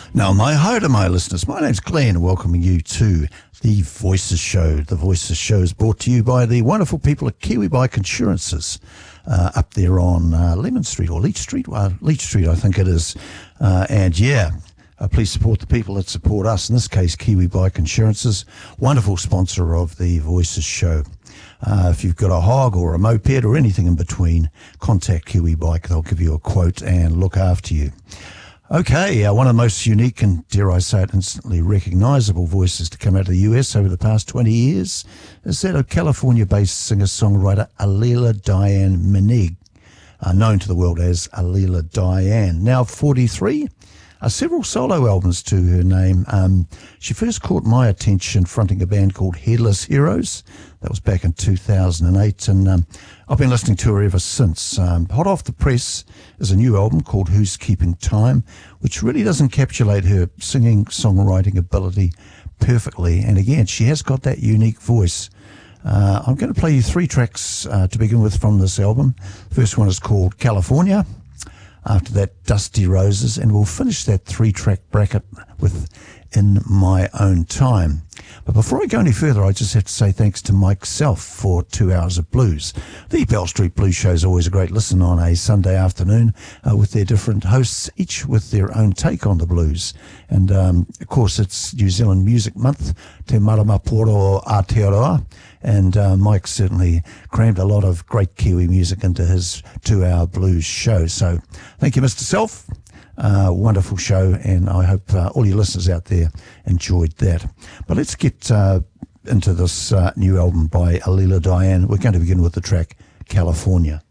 Now, hi to my listeners. My name's Glenn, welcoming you to the Voices Show. The Voices Show is brought to you by the wonderful people at Kiwi Bike Insurances up there on Lemon Street or Leach Street. Leach Street, I think it is. Please support the people that support us. In this case, Kiwi Bike Insurances, wonderful sponsor of the Voices Show. If you've got a hog or a moped or anything in between, contact Kiwi Bike. They'll give you a quote and look after you. Okay, one of the most unique and, dare I say it, instantly recognizable voices to come out of the US over the past 20 years is that of California-based singer-songwriter Alila Diane Menig, known to the world as Alila Diane. Now 43, several solo albums to her name. She first caught my attention fronting a band called Headless Heroes. That was back in 2008, and I've been listening to her ever since. Hot off the press is a new album called Who's Keeping Time, which really does encapsulate her singing, songwriting ability perfectly. And again, she has got that unique voice. I'm going to play you three tracks to begin with from this album. The first one is called California. After that, Dusty Roses, and we'll finish that three-track bracket with In My Own Time. But before I go any further, I just have to say thanks to Mike Self for 2 hours of blues. The Bell Street Blues Show is always a great listen on a Sunday afternoon with their different hosts, each with their own take on the blues. And, of course, it's New Zealand Music Month, Te Maramaporo Aotearoa. And Mike certainly crammed a lot of great Kiwi music into his 2-hour blues show. So thank you, Mr. Self. Wonderful show, and I hope all your listeners out there enjoyed that. But let's get into this new album by Alila Diane. We're going to begin with the track California.